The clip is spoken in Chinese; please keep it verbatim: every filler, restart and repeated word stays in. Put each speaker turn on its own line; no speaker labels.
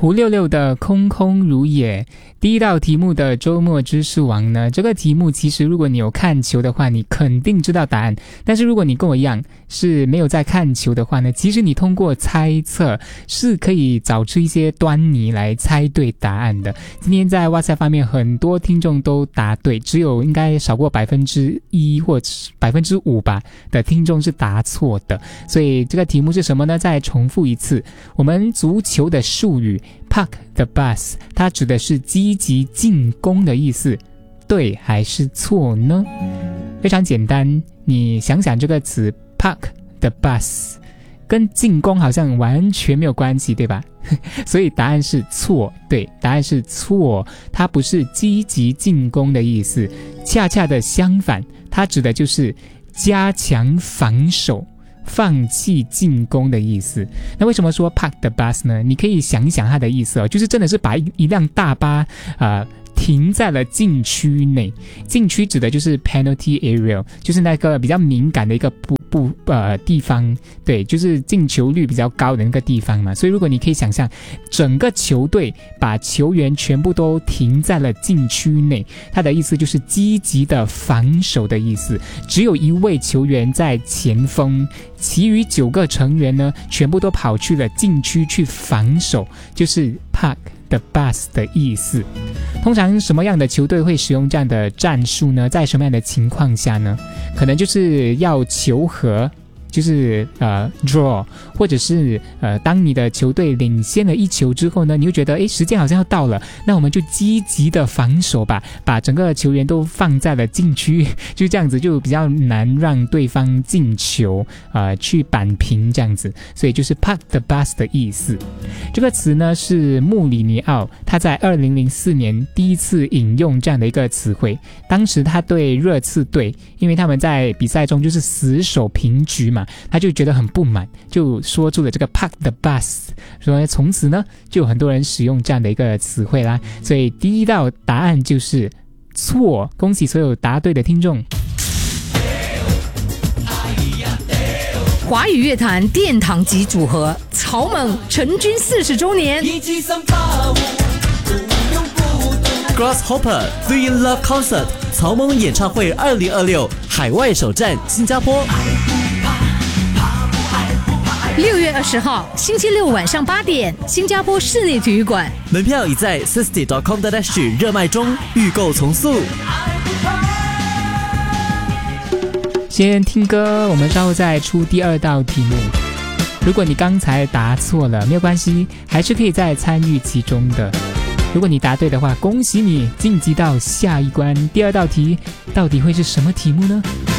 胡六六的空空如也。第一道题目的周末知识王呢，这个题目其实如果你有看球的话，你肯定知道答案，但是如果你跟我一样是没有在看球的话呢，其实你通过猜测是可以找出一些端倪来猜对答案的。今天在 WhatsApp 方面很多听众都答对，只有应该少过百分之一或百分之五吧的听众是答错的。所以这个题目是什么呢？再重复一次，我们足球的术语 Park the bus， 它指的是积极进攻的意思，对还是错呢？非常简单，你想想这个词 Park the bus 跟进攻好像完全没有关系，对吧？所以答案是错，对，答案是错，它不是积极进攻的意思，恰恰的相反，它指的就是加强防守，放弃进攻的意思。那为什么说 park the bus 呢？你可以想一想它的意思哦，就是真的是把 一, 一辆大巴呃停在了禁区内。禁区指的就是 penalty area， 就是那个比较敏感的一个不不呃地方，对，就是进球率比较高的那个地方嘛。所以如果你可以想象整个球队把球员全部都停在了禁区内，它的意思就是积极的防守的意思，只有一位球员在前锋，其余九个成员呢全部都跑去了禁区去防守，就是 park the bus 的意思。通常什么样的球队会使用这样的战术呢？在什么样的情况下呢？可能就是要求和，就是呃 draw， 或者是呃当你的球队领先了一球之后呢，你会觉得诶时间好像要到了，那我们就积极的防守吧，把整个球员都放在了禁区，就这样子就比较难让对方进球呃去扳平这样子，所以就是 park the bus 的意思。这个词呢是穆里尼奥他在二零零四年第一次引用这样的一个词汇，当时他对热刺队，因为他们在比赛中就是死守平局嘛，他就觉得很不满，就说出了这个 park the bus， 说从此呢就有很多人使用这样的一个词汇啦。所以第一道答案就是错，恭喜所有答对的听众。
华语乐坛殿堂级组合草蜢成军四十周年，
Grasshopper Three in Love Concert 草蜢演唱会二零二六海外首站新加坡，
六月二十号星期六晚上八点，新加坡室内体育馆，
门票已在 sixty dot com dot s g 热卖中，预购从速。
先听歌，我们稍后再出第二道题目。如果你刚才答错了，没有关系，还是可以再参与其中的。如果你答对的话，恭喜你晋级到下一关。第二道题到底会是什么题目呢？